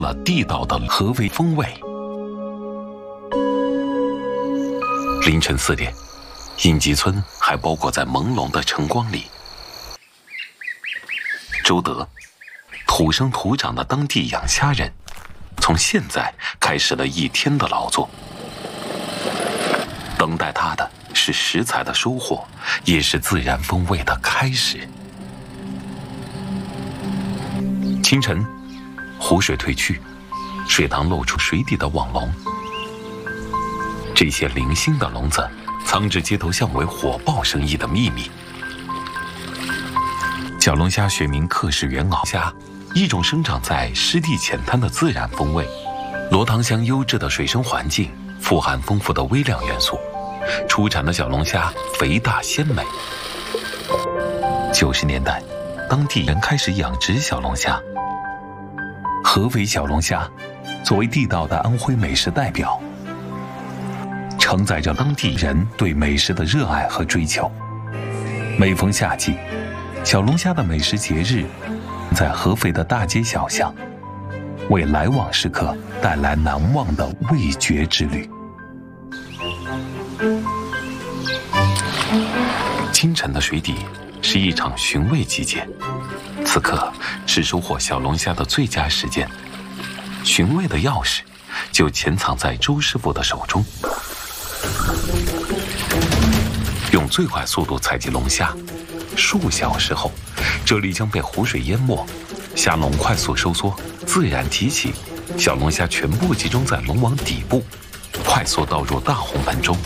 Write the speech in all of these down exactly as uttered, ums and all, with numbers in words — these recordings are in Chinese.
了地道的合肥风味。凌晨四点，应集村还包裹在朦胧的晨光里。周德，土生土长的当地养虾人，从现在开始了一天的劳作。等待他的是食材的收获，也是自然风味的开始。清晨，湖水退去，水塘露出水底的网笼。这些零星的笼子，藏着街头巷尾火爆生意的秘密。小龙虾学名克氏原螯虾，一种生长在湿地浅滩的自然风味。罗塘乡优质的水生环境，富含丰富的微量元素，出产的小龙虾肥大鲜美。九十年代，当地人开始养殖小龙虾。合肥小龙虾作为地道的安徽美食代表，承载着当地人对美食的热爱和追求。每逢夏季，小龙虾的美食节日在合肥的大街小巷，为来往食客带来难忘的味觉之旅。清晨的水底是一场寻味季节，此刻是收获小龙虾的最佳时间。寻味的钥匙就潜藏在周师傅的手中。用最快速度采集龙虾，数小时后，这里将被湖水淹没，虾笼快速收缩，自然提起，小龙虾全部集中在笼网底部，快速倒入大红盆中。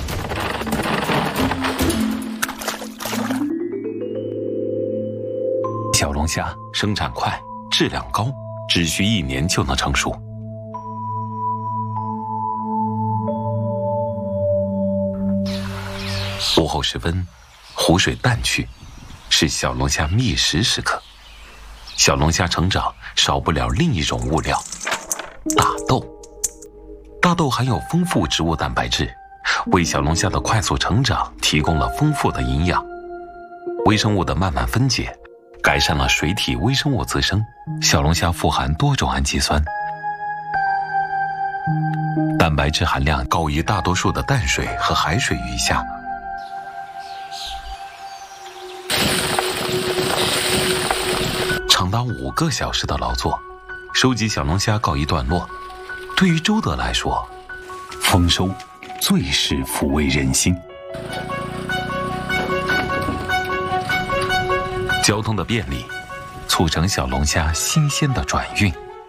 小龙虾生产快，质量高，只需一年就能成熟。午后时分，湖水淡去，是小龙虾觅食时刻。小龙虾成长少不了另一种物料——大豆。大豆含有丰富植物蛋白质，为小龙虾的快速成长提供了丰富的营养。微生物的慢慢分解，改善了水体微生物滋生。小龙虾富含多种氨基酸，蛋白质含量高于大多数的淡水和海水鱼虾。长达五个小时的劳作，收集小龙虾告一段落。对于周德来说，丰收最是抚慰人心。交通的便利，促成小龙虾新鲜的转运。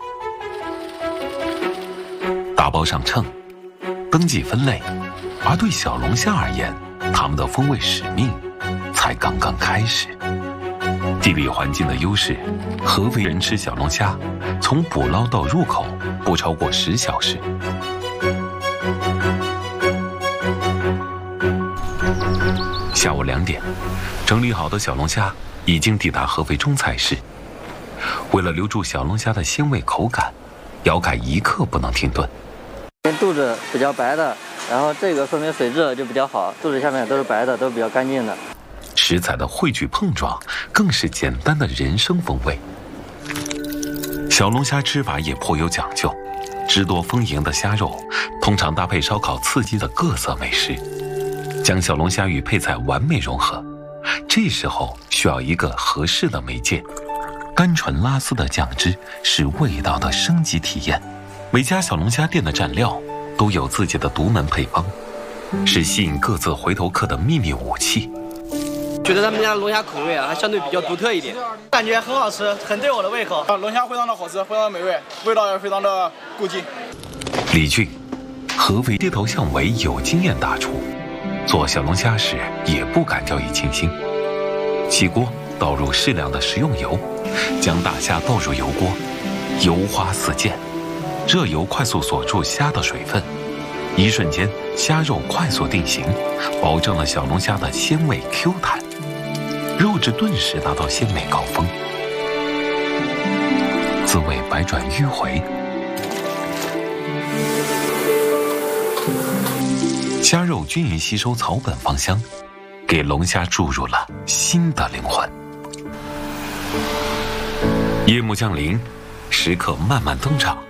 打包上秤，登记分类，而对小龙虾而言，它们的风味使命才刚刚开始。地理环境的优势，合肥人吃小龙虾，从捕捞到入口不超过十小时。下午两点，整理好的小龙虾已经抵达合肥中菜市。为了留住小龙虾的鲜味口感，姚凯一刻不能停顿。 肚子比较白的，然后这个说明水质就比较好，肚子下面都是白的，都是比较干净的。 食材的汇聚碰撞，更是简单的人生风味。小龙虾吃法也颇有讲究，汁多丰盈的虾肉通常搭配烧烤刺激的各色美食，将小龙虾与配菜完美融合。这时候需要一个合适的媒介，甘醇拉丝的酱汁是味道的升级体验。每家小龙虾店的蘸料都有自己的独门配方，是吸引各自回头客的秘密武器。 觉得他们家龙虾口味啊，还相对比较独特一点， 感觉很好吃，很对我的胃口。龙虾非常的好吃，非常的美味，味道也非常的顾忌。 李俊，合肥街头巷尾有经验大厨，做小龙虾时也不敢掉以轻心。起锅，倒入适量的食用油，将大虾倒入油锅，油花四溅，热油快速锁住虾的水分，一瞬间虾肉快速定型，保证了小龙虾的鲜味 Q 弹。肉质顿时达到鲜美高峰，滋味百转迂回。虾肉均匀吸收草本芳香，给龙虾注入了新的灵魂。夜幕降临，食客慢慢登场，